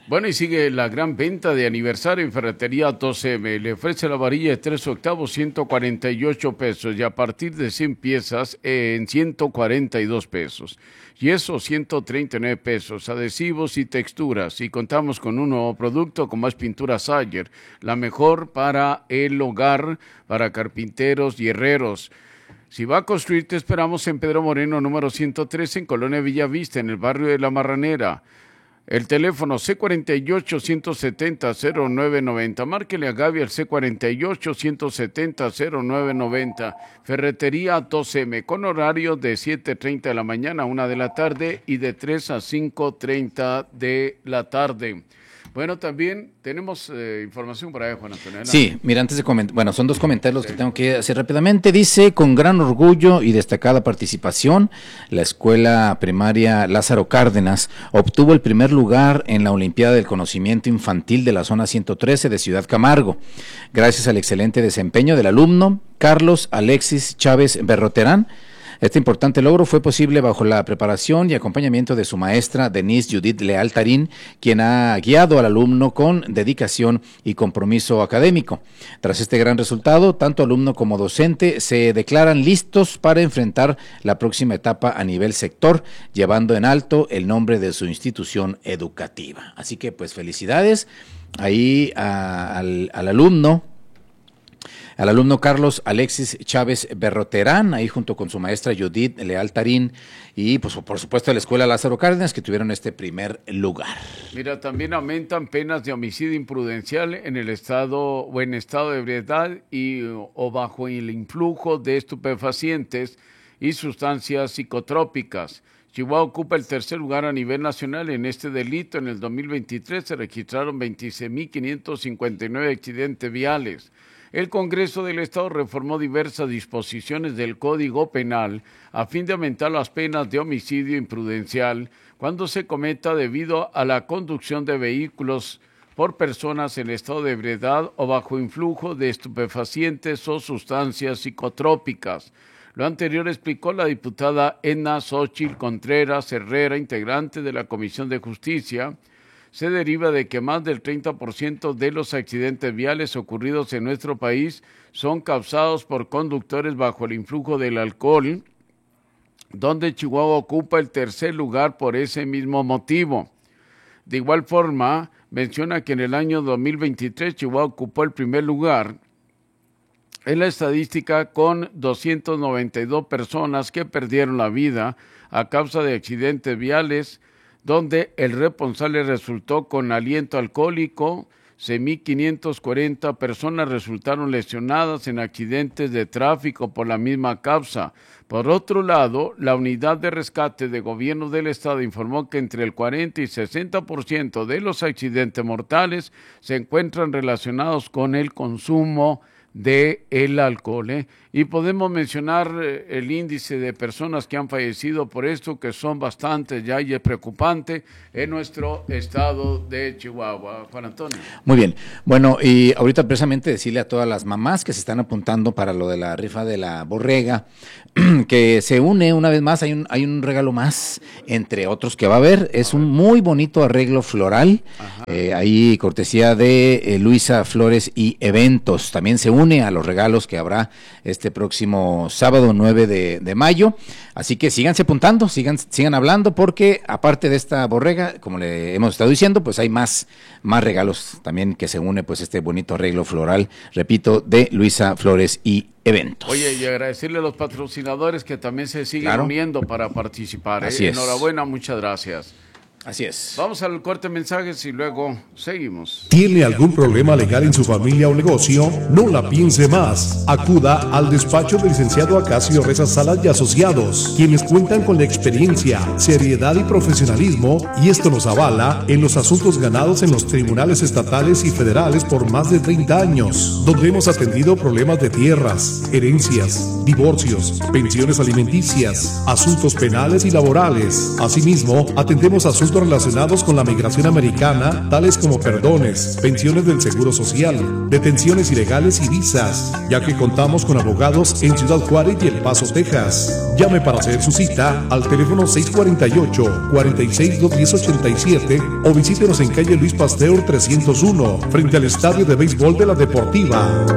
Bueno, y sigue la gran venta de aniversario en Ferretería 12M. Le ofrece la varilla de 3 octavos, 148 pesos. Y a partir de 100 piezas, en 142 pesos. Y eso, 139 pesos. Adhesivos y texturas. Y contamos con un nuevo producto como es Pintura Sayer. La mejor para el hogar, para carpinteros y herreros. Si va a construir, te esperamos en Pedro Moreno, número 113, en Colonia Villavista, en el barrio de La Marranera. El teléfono C48-170-0990. Márquele a Gaby al C48-170-0990. Ferretería 12M, con horario de 7:30 de la mañana a 1 de la tarde y de 3 a 5:30 de la tarde. Bueno, también tenemos información por ahí, Juan Antonio. Sí, mira, antes de comentar, bueno, son dos comentarios los que tengo que hacer rápidamente. Dice, con gran orgullo y destacada participación, la escuela primaria Lázaro Cárdenas obtuvo el primer lugar en la Olimpiada del Conocimiento Infantil de la zona 113 de Ciudad Camargo, gracias al excelente desempeño del alumno Carlos Alexis Chávez Berroterán. Este importante logro fue posible bajo la preparación y acompañamiento de su maestra Denise Judith Leal Tarín, quien ha guiado al alumno con dedicación y compromiso académico. Tras este gran resultado, tanto alumno como docente se declaran listos para enfrentar la próxima etapa a nivel sector, llevando en alto el nombre de su institución educativa. Así que pues felicidades ahí al alumno Carlos Alexis Chávez Berroterán, ahí junto con su maestra Judith Leal Tarín y pues por supuesto la escuela Lázaro Cárdenas, que tuvieron este primer lugar. Mira, también aumentan penas de homicidio imprudencial en el estado o en estado de ebriedad o bajo el influjo de estupefacientes y sustancias psicotrópicas. Chihuahua ocupa el tercer lugar a nivel nacional en este delito. En el 2023 se registraron 26.559 accidentes viales. El Congreso del Estado reformó diversas disposiciones del Código Penal a fin de aumentar las penas de homicidio imprudencial cuando se cometa debido a la conducción de vehículos por personas en estado de ebriedad o bajo influjo de estupefacientes o sustancias psicotrópicas. Lo anterior explicó la diputada Edna Xochitl Contreras Herrera, integrante de la Comisión de Justicia. Se deriva de que más del 30% de los accidentes viales ocurridos en nuestro país son causados por conductores bajo el influjo del alcohol, donde Chihuahua ocupa el tercer lugar por ese mismo motivo. De igual forma, menciona que en el año 2023 Chihuahua ocupó el primer lugar en la estadística con 292 personas que perdieron la vida a causa de accidentes viales, donde el responsable resultó con aliento alcohólico. 6.540 personas resultaron lesionadas en accidentes de tráfico por la misma causa. Por otro lado, la Unidad de Rescate de Gobierno del Estado informó que entre el 40 y 60% de los accidentes mortales se encuentran relacionados con el consumo del alcohol, Y podemos mencionar el índice de personas que han fallecido por esto, que son bastantes ya y es preocupante en nuestro estado de Chihuahua. Juan Antonio. Muy bien. Bueno, y ahorita precisamente decirle a todas las mamás que se están apuntando para lo de la rifa de la borrega, que se une una vez más, hay un regalo más, entre otros que va a haber, es un muy bonito arreglo floral, ahí cortesía de Luisa Flores y Eventos, también se une a los regalos que habrá este próximo sábado 9 de mayo, así que síganse apuntando, sigan hablando, porque aparte de esta borrega, como le hemos estado diciendo, pues hay más regalos también que se une pues este bonito arreglo floral, repito, de Luisa Flores y Eventos. Oye, y agradecerle a los patrocinadores que también se siguen uniendo para participar. Así es. Enhorabuena, muchas gracias. Así es. Vamos al corte de mensajes y luego seguimos. ¿Tiene algún problema legal en su familia o negocio? No la piense más. Acuda al despacho del licenciado Acacio Reza Salas y Asociados, quienes cuentan con la experiencia, seriedad y profesionalismo, y esto nos avala en los asuntos ganados en los tribunales estatales y federales por más de 30 años, donde hemos atendido problemas de tierras, herencias, divorcios, pensiones alimenticias, asuntos penales y laborales. Asimismo, atendemos asuntos asuntos relacionados con la migración americana, tales como perdones, pensiones del Seguro Social, detenciones ilegales y visas, ya que contamos con abogados en Ciudad Juárez y El Paso, Texas. Llame para hacer su cita al teléfono 648-46-210-87 o visítenos en calle Luis Pasteur 301, frente al Estadio de Béisbol de la Deportiva.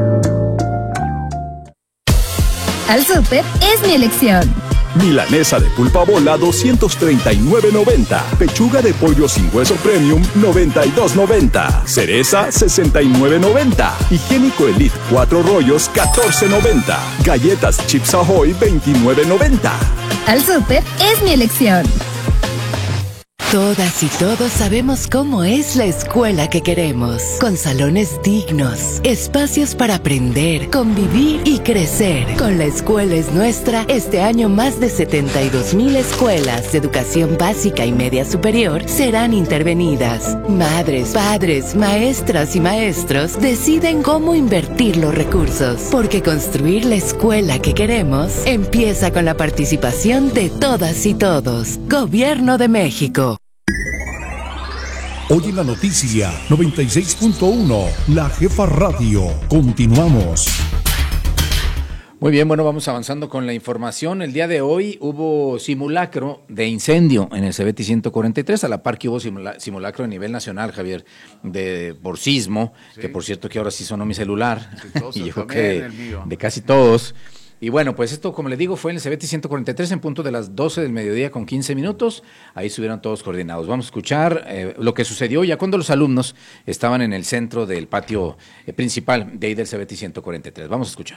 Al Súper es mi elección. Milanesa de pulpa bola 239.90. Pechuga de pollo sin hueso premium 92.90. Cereza 69.90. Higiénico Elite 4 rollos 14.90. Galletas Chips Ahoy 29.90. Al Súper es mi elección. Todas y todos sabemos cómo es la escuela que queremos, con salones dignos, espacios para aprender, convivir y crecer. Con La Escuela es Nuestra, este año más de 72,000 escuelas de educación básica y media superior serán intervenidas. Madres, padres, maestras y maestros deciden cómo invertir los recursos, porque construir la escuela que queremos empieza con la participación de todas y todos. Gobierno de México. Hoy en la noticia 96.1, La Jefa Radio. Continuamos. Muy bien, bueno, vamos avanzando con la información. El día de hoy hubo simulacro de incendio en el Cebeti 143, a la par que hubo simulacro a nivel nacional, Javier, por sismo, sí. Que por cierto que ahora sí sonó mi celular, y yo creo que de casi todos. Y bueno, pues esto, como le digo, fue en el Cebeti 143 en punto de las 12 del mediodía con 15 minutos. Ahí estuvieron todos coordinados. Vamos a escuchar lo que sucedió ya cuando los alumnos estaban en el centro del patio principal de ahí del Cebeti 143. Vamos a escuchar.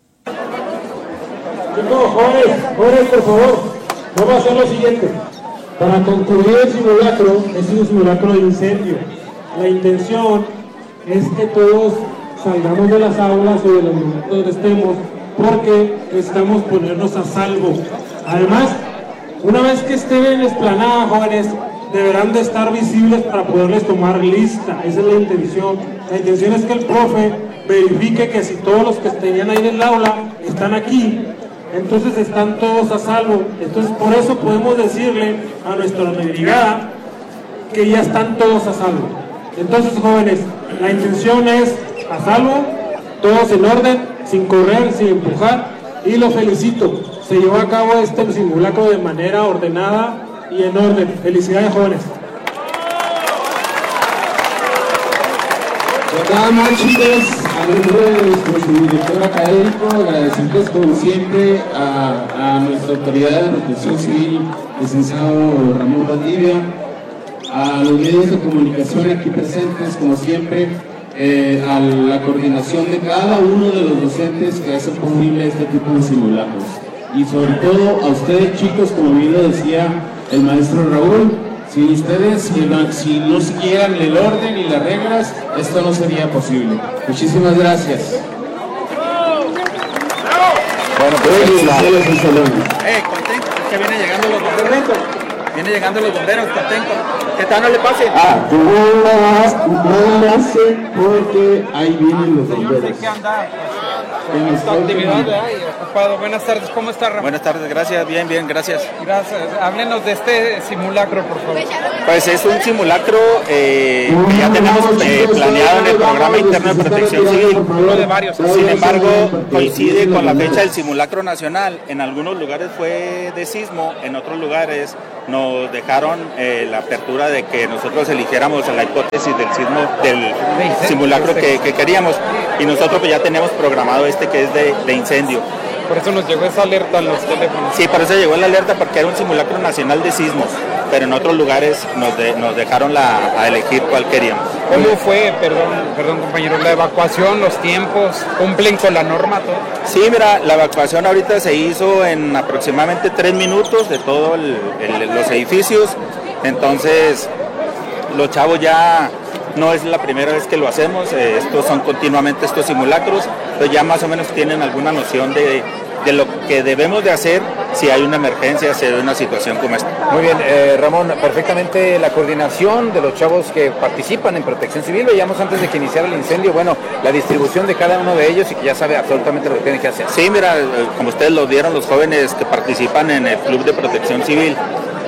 Chicos, jóvenes, por favor, vamos a hacer lo siguiente. Para concluir el simulacro, es un simulacro de incendio. La intención es que todos salgamos de las aulas o de los momentos donde estemos, porque necesitamos ponernos a salvo. Además, una vez que estén en la explanada, jóvenes, deberán de estar visibles para poderles tomar lista. Esa es la intención. La intención es que el profe verifique que si todos los que tenían ahí en el aula están aquí, entonces están todos a salvo. Entonces, por eso podemos decirle a nuestra brigada que ya están todos a salvo. Entonces, jóvenes, la intención es a salvo, todos en orden, sin correr, sin empujar, y lo felicito. Se llevó a cabo este simulacro de manera ordenada y en orden. Felicidades, jóvenes. Pues nada más, chicos, a nombre de nuestro subdirector académico, agradecerles como siempre a nuestra autoridad de protección civil, licenciado Ramón Valdivia, a los medios de comunicación aquí presentes, como siempre, a la coordinación de cada uno de los docentes que hacen posible este tipo de simulacros. Y sobre todo a ustedes, chicos, como bien lo decía el maestro Raúl, sin ustedes, si no siguieran el orden y las reglas, esto no sería posible. Muchísimas gracias. Bueno, pues contento, que vienen llegando los bomberos. Vienen llegando los bomberos, contento. ¿Qué tal no le pase? No le hace porque ahí vienen los bomberos. Yo sé que anda en esta actividad ocupado. Buenas tardes, ¿cómo está, Ramón? Buenas tardes, gracias, bien, gracias. Gracias. Háblenos de este simulacro, por favor. Pues es un simulacro que ya tenemos planeado en el programa interno de protección civil. Uno de varios. Sin embargo, coincide con la fecha del simulacro nacional. En algunos lugares fue de sismo, en otros lugares nos dejaron la apertura de que nosotros eligiéramos la hipótesis del sismo, del simulacro que queríamos, y nosotros pues ya tenemos programado este que es de incendio. Por eso nos llegó esa alerta en los teléfonos. Sí, por eso llegó la alerta, porque era un simulacro nacional de sismos, pero en otros lugares nos dejaron a elegir cuál queríamos. ¿Cómo fue, perdón compañero, la evacuación, los tiempos, cumplen con la norma todo? Sí, mira, la evacuación ahorita se hizo en aproximadamente 3 minutos de todos los edificios, entonces los chavos ya no es la primera vez que lo hacemos, estos son continuamente estos simulacros, entonces ya más o menos tienen alguna noción de lo que debemos de hacer si hay una emergencia, si hay una situación como esta. Muy bien, Ramón, perfectamente la coordinación de los chavos que participan en Protección Civil. Veíamos antes de que iniciara el incendio, bueno, la distribución de cada uno de ellos y que ya sabe absolutamente lo que tiene que hacer. Sí, mira, como ustedes lo vieron, los jóvenes que participan en el Club de Protección Civil,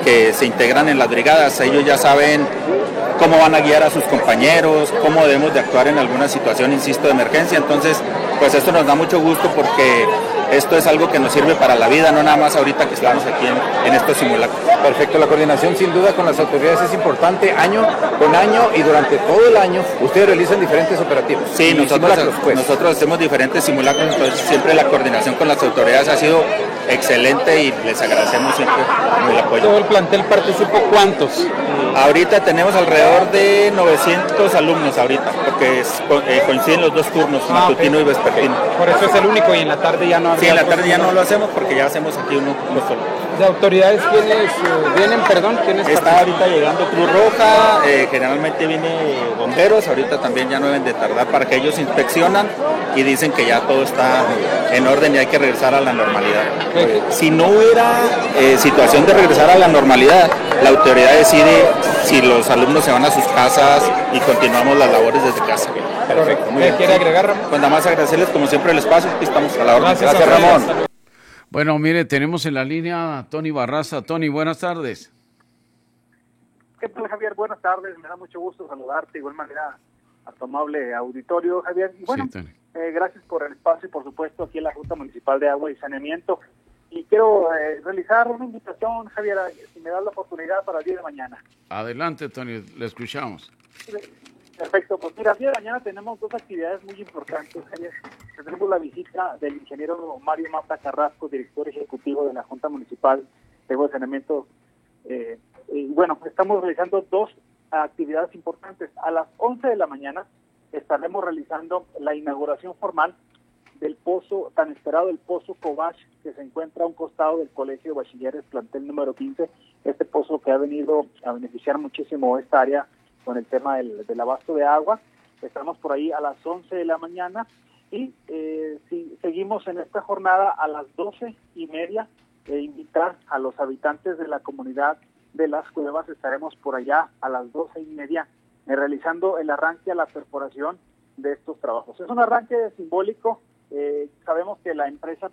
que se integran en las brigadas. Ellos ya saben cómo van a guiar a sus compañeros, cómo debemos de actuar en alguna situación, insisto, de emergencia. Entonces, pues esto nos da mucho gusto porque esto es algo que nos sirve para la vida, no nada más ahorita que estamos aquí en estos simulacros. Perfecto, la coordinación sin duda con las autoridades es importante, año con año y durante todo el año ustedes realizan diferentes operativos. Sí, nosotros hacemos diferentes simulacros, entonces siempre la coordinación con las autoridades ha sido excelente y les agradecemos siempre el apoyo. ¿Todo el plantel participa? ¿Cuántos? Ahorita tenemos alrededor de 900 alumnos ahorita, porque coinciden los dos turnos, matutino y vespertino. Por eso es el único y en la tarde ya no. Sí, en la tarde ya no lo hacemos porque ya hacemos aquí uno solo. ¿De autoridades quiénes vienen, perdón? ¿Quiénes está ahorita llegando Cruz Roja, generalmente viene bomberos, ahorita también ya no deben de tardar para que ellos inspeccionan y dicen que ya todo está en orden y hay que regresar a la normalidad. Si no hubiera situación de regresar a la normalidad, la autoridad decide si los alumnos se van a sus casas y continuamos las labores desde casa. Perfecto. ¿Qué quiere agregar, Ramón? Pues nada más agradecerles como siempre el espacio, aquí estamos a la orden. Gracias Ramón. Bueno, mire, tenemos en la línea a Tony Barraza. Tony, buenas tardes. ¿Qué tal, Javier? Buenas tardes, me da mucho gusto saludarte, de igual manera a tu amable auditorio, Javier. Y bueno, sí, gracias por el espacio y por supuesto aquí en la Junta Municipal de Agua y Saneamiento. Y quiero realizar una invitación, Javier, si me das la oportunidad para el día de mañana. Adelante, Tony, le escuchamos. Perfecto, pues mira, el día de mañana tenemos dos actividades muy importantes, Javier. Tenemos la visita del ingeniero Mario Mata Carrasco, director ejecutivo de la Junta Municipal de Agua y Saneamiento. Y bueno, estamos realizando dos actividades importantes. A las 11 de la mañana estaremos realizando la inauguración formal del pozo, tan esperado, el pozo Cobach, que se encuentra a un costado del Colegio de Bachilleres, plantel número 15. Este pozo que ha venido a beneficiar muchísimo esta área con el tema del abasto de agua. Estamos por ahí a las 11 de la mañana y si seguimos en esta jornada a las 12:30, invitar a los habitantes de la comunidad de Las Cuevas. Estaremos por allá a las 12:30 realizando el arranque a la perforación de estos trabajos. Es un arranque simbólico. Sabemos que la empresa,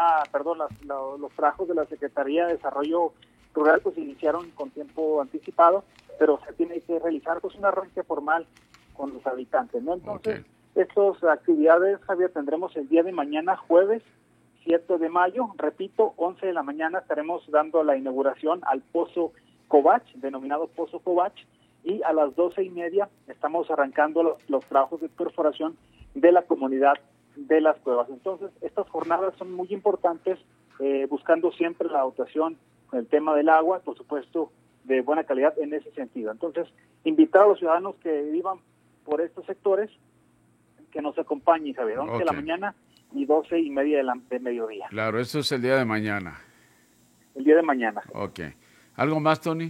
los trabajos de la Secretaría de Desarrollo Rural pues iniciaron con tiempo anticipado, pero se tiene que realizar pues un arranque formal con los habitantes, ¿no? Entonces, estas actividades, Javier, tendremos el día de mañana, jueves 7 de mayo, repito, 11 de la mañana estaremos dando la inauguración al pozo Cobach, denominado pozo Cobach, y a las 12:30 estamos arrancando los trabajos de perforación de la comunidad de Las Cuevas. Entonces, estas jornadas son muy importantes, buscando siempre la dotación con el tema del agua, por supuesto, de buena calidad en ese sentido. Entonces, invitar a los ciudadanos que vivan por estos sectores que nos acompañen, Javier, 11 de la mañana y 12:30 de mediodía. Claro, eso es el día de mañana. El día de mañana. Ok. ¿Algo más, Tony?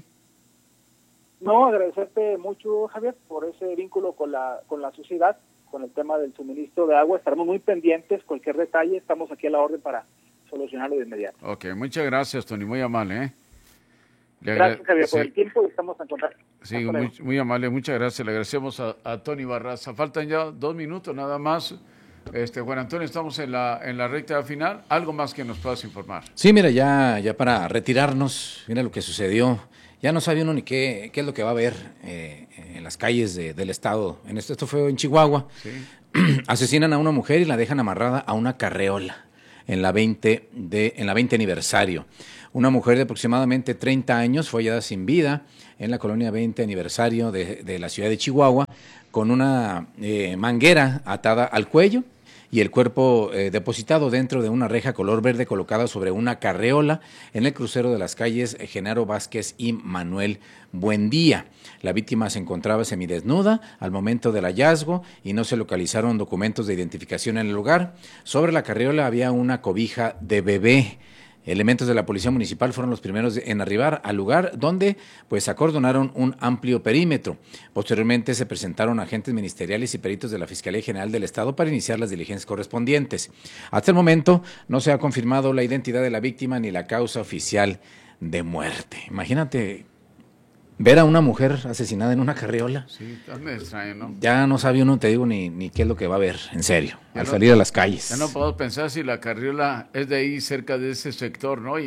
No, agradecerte mucho, Javier, por ese vínculo con la sociedad, con el tema del suministro de agua. Estaremos muy pendientes, cualquier detalle, estamos aquí a la orden para solucionarlo de inmediato. Ok, muchas gracias, Tony, muy amable, Gracias, Javier, por el tiempo y estamos en contacto. Sí, muy amable, muchas gracias. Le agradecemos a Tony Barraza. Faltan ya 2 minutos nada más. Juan Antonio, estamos en la recta final. ¿Algo más que nos puedas informar? Sí, mira, ya para retirarnos, mira lo que sucedió. Ya no sabe uno ni qué es lo que va a haber en las calles del estado. Esto fue en Chihuahua. Sí. Asesinan a una mujer y la dejan amarrada a una carreola en la 20 aniversario. Una mujer de aproximadamente 30 años fue hallada sin vida en la colonia 20 aniversario de la ciudad de Chihuahua, con una manguera atada al cuello y el cuerpo depositado dentro de una reja color verde colocada sobre una carreola en el crucero de las calles Genaro Vázquez y Manuel Buendía. La víctima se encontraba semidesnuda al momento del hallazgo y no se localizaron documentos de identificación en el lugar. Sobre la carreola había una cobija de bebé. Elementos de la Policía Municipal fueron los primeros en arribar al lugar, donde pues acordonaron un amplio perímetro. Posteriormente se presentaron agentes ministeriales y peritos de la Fiscalía General del Estado para iniciar las diligencias correspondientes. Hasta el momento no se ha confirmado la identidad de la víctima ni la causa oficial de muerte. Imagínate ver a una mujer asesinada en una carriola. Sí, también extraño, ¿no? Ya no sabe uno, te digo, ni qué es lo que va a ver, en serio, al salir a las calles. Ya no puedo pensar si la carriola es de ahí, cerca de ese sector, ¿no oyes?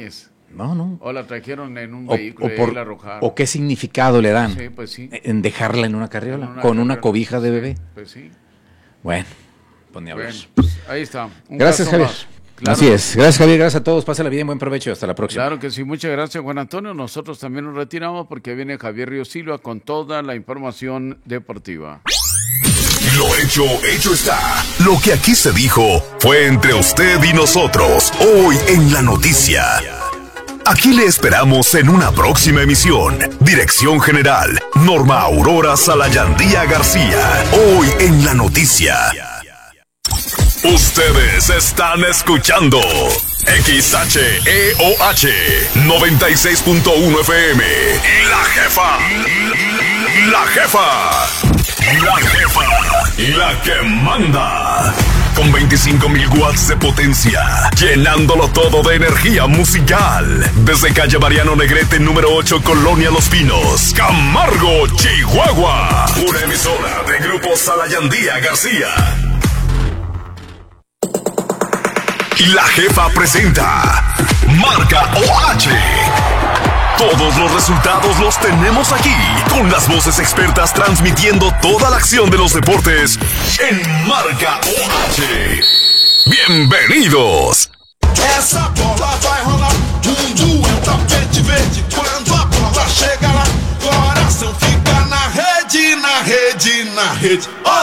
No. O la trajeron en un vehículo y la arrojaron. ¿O qué significado le dan? Sí, pues sí. En dejarla en una carriola, con una cobija de bebé. Pues sí. Bueno, ponía a ver. Pues ahí está. Gracias, Javier. Claro. Así es. Gracias, Javier. Gracias a todos. Pásala bien. Buen provecho. Hasta la próxima. Claro que sí. Muchas gracias, Juan Antonio. Nosotros también nos retiramos porque viene Javier Río Silva con toda la información deportiva. Lo hecho está. Lo que aquí se dijo fue entre usted y nosotros. Hoy en La Noticia. Aquí le esperamos en una próxima emisión. Dirección General, Norma Aurora Salayandía García. Hoy en La Noticia. Ustedes están escuchando XHEOH 96.1 FM. La Jefa. La Jefa. La Jefa. La que manda. Con 25,000 watts de potencia, llenándolo todo de energía musical. Desde calle Mariano Negrete, número 8, Colonia Los Pinos, Camargo, Chihuahua. Una emisora de Grupo Salayandía García. Y La Jefa presenta Marca OH. Todos los resultados los tenemos aquí, con las voces expertas transmitiendo toda la acción de los deportes en Marca OH. ¡Bienvenidos! Essa bola vai rolar, mundo é um tapete verde. Quando a bola chega lá, coração fica na rede, na rede, na rede.